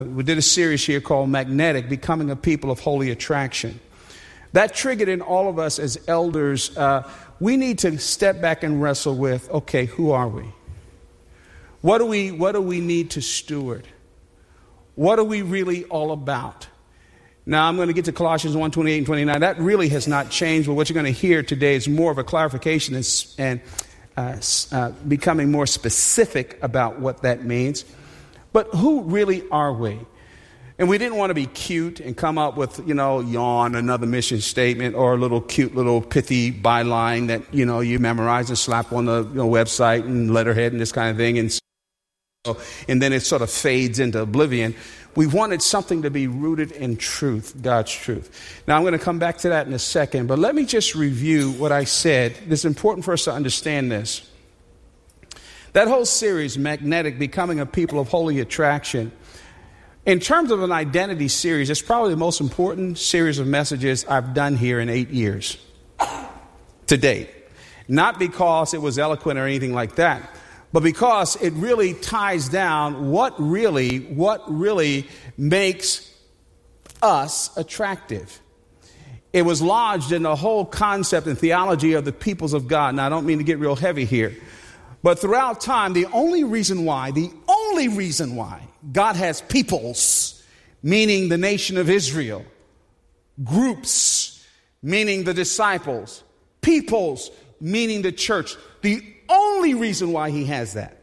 We did a series here called Magnetic, Becoming a People of Holy Attraction. That triggered in all of us as elders, we need to step back and wrestle with, okay, who are we? What do we need to steward? What are we really all about? Now, I'm going to get to Colossians 1:28 and 29. That really has not changed, but what you're going to hear today is more of a clarification and becoming more specific about what that means. But who really are we? And we didn't want to be cute and come up with, yawn, another mission statement, or a little cute little pithy byline that, you memorize and slap on the website and letterhead and this kind of thing. And then it sort of fades into oblivion. We wanted something to be rooted in truth, God's truth. Now, I'm going to come back to that in a second, but let me just review what I said. It's important for us to understand this. That whole series, Magnetic, Becoming a People of Holy Attraction, in terms of an identity series, it's probably the most important series of messages I've done here in 8 years to date. Not because it was eloquent or anything like that, but because it really ties down what really makes us attractive. It was lodged in the whole concept and theology of the peoples of God. Now, I don't mean to get real heavy here, but throughout time, the only reason why God has peoples, meaning the nation of Israel, groups, meaning the disciples, peoples, meaning the church, the only reason why he has that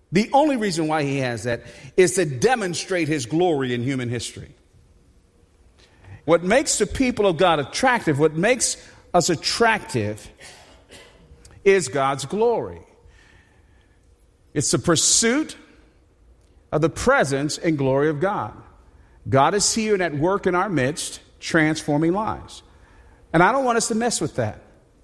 is to demonstrate his glory in human history. What makes the people of God attractive, what makes us attractive is God's glory. It's the pursuit of the presence and glory of God. God is here and at work in our midst, transforming lives. And I don't want us to mess with that.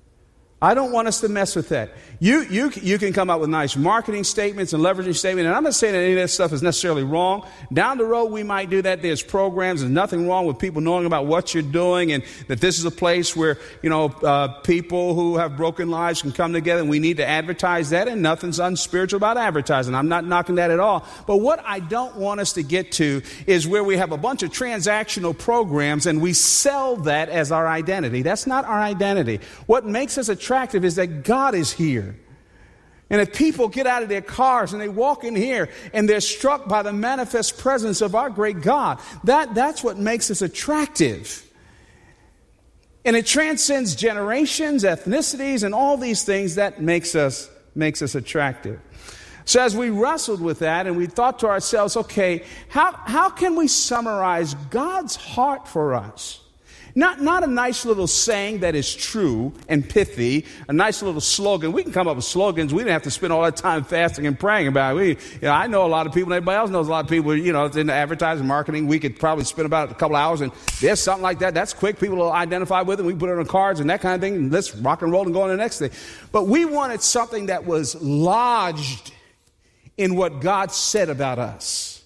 You can come up with nice marketing statements and leveraging statements, and I'm not saying that any of that stuff is necessarily wrong. Down the road, we might do that. There's programs. There's nothing wrong with people knowing about what you're doing and that this is a place where, people who have broken lives can come together, and we need to advertise that, and nothing's unspiritual about advertising. I'm not knocking that at all. But what I don't want us to get to is where we have a bunch of transactional programs and we sell that as our identity. That's not our identity. What makes us attractive is that God is here. And if people get out of their cars and they walk in here and they're struck by the manifest presence of our great God, that's what makes us attractive. And it transcends generations, ethnicities, and all these things that makes us attractive. So as we wrestled with that and we thought to ourselves, okay, how can we summarize God's heart for us? Not a nice little saying that is true and pithy, a nice little slogan. We can come up with slogans. We didn't have to spend all that time fasting and praying about it. I know a lot of people, and everybody else knows a lot of people, it's in the advertising, marketing. We could probably spend about a couple hours, and there's something like that. That's quick. People will identify with it. We put it on cards and that kind of thing, and let's rock and roll and go on to the next thing. But we wanted something that was lodged in what God said about us,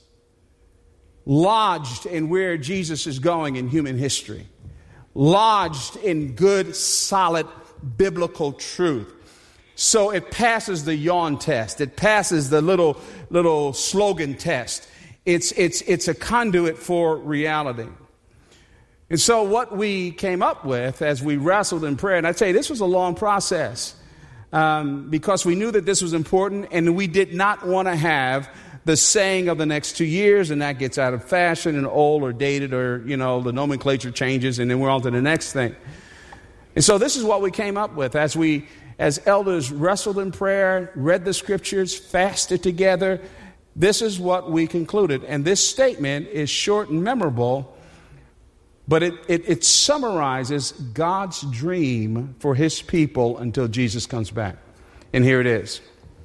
lodged in where Jesus is going in human history, lodged in good, solid, biblical truth. So it passes the yawn test. It passes the little slogan test. It's a conduit for reality. And so what we came up with as we wrestled in prayer, and I tell you, this was a long process because we knew that this was important, and we did not want to have the saying of the next 2 years, and that gets out of fashion and old or dated, or, the nomenclature changes, and then we're on to the next thing. And so this is what we came up with as elders wrestled in prayer, read the scriptures, fasted together. This is what we concluded. And this statement is short and memorable, but it summarizes God's dream for his people until Jesus comes back. And here it is.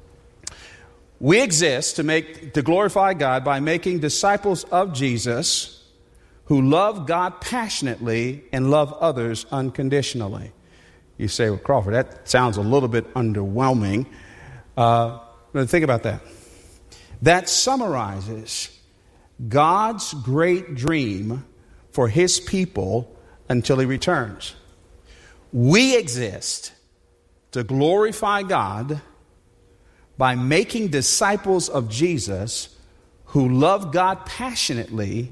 We exist to glorify God by making disciples of Jesus who love God passionately and love others unconditionally. You say, well, Crawford, that sounds a little bit underwhelming. But think about that. That summarizes God's great dream for his people until he returns. We exist to glorify God by making disciples of Jesus who love God passionately